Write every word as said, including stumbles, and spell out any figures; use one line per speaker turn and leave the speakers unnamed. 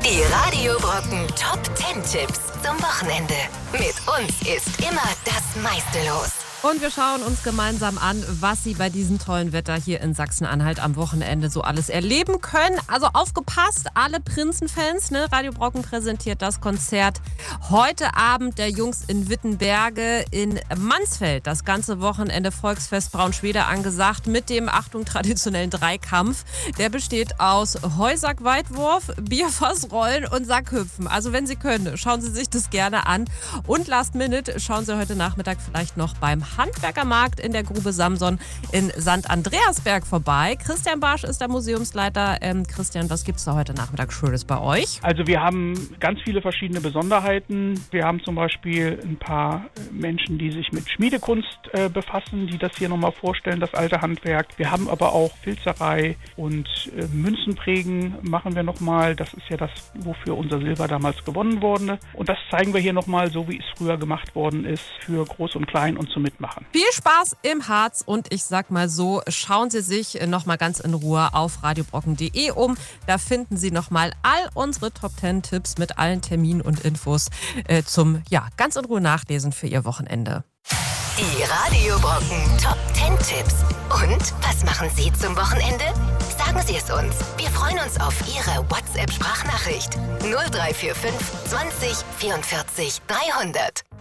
Die Radio Brocken Top zehn Tipps zum Wochenende. Mit uns ist immer das meiste los.
Und wir schauen uns gemeinsam an, was Sie bei diesem tollen Wetter hier in Sachsen-Anhalt am Wochenende so alles erleben können. Also aufgepasst, alle Prinzen-Fans, ne? Radio Brocken präsentiert das Konzert heute Abend der Jungs in Wittenberge in Mansfeld. Das ganze Wochenende Volksfest Braunschweig angesagt mit dem, Achtung, traditionellen Dreikampf. Der besteht aus Heusack-Weitwurf, Bierfassrollen und Sackhüpfen. Also wenn Sie können, schauen Sie sich das gerne an. Und last minute schauen Sie heute Nachmittag vielleicht noch beim Handwerkermarkt in der Grube Samson in Sankt Andreasberg vorbei. Christian Barsch ist der Museumsleiter. Ähm, Christian, was gibt es da heute Nachmittag Schönes bei euch?
Also wir haben ganz viele verschiedene Besonderheiten. Wir haben zum Beispiel ein paar Menschen, die sich mit Schmiedekunst äh, befassen, die das hier nochmal vorstellen, das alte Handwerk. Wir haben aber auch Filzerei und äh, Münzenprägen machen wir nochmal. Das ist ja das, wofür unser Silber damals gewonnen wurde. Und das zeigen wir hier nochmal, so wie es früher gemacht worden ist, für Groß und Klein und zum Mitmachen.
Viel Spaß im Harz und ich sag mal so, schauen Sie sich nochmal ganz in Ruhe auf radiobrocken punkt de um. Da finden Sie nochmal all unsere Top zehn Tipps mit allen Terminen und Infos äh, zum, ja, ganz in Ruhe nachlesen für Ihr Wochenende.
Die Radio Brocken Top zehn Tipps. Und was machen Sie zum Wochenende? Sagen Sie es uns. Wir freuen uns auf Ihre WhatsApp-Sprachnachricht. null drei vier fünf zwanzig vierundvierzig dreihundert.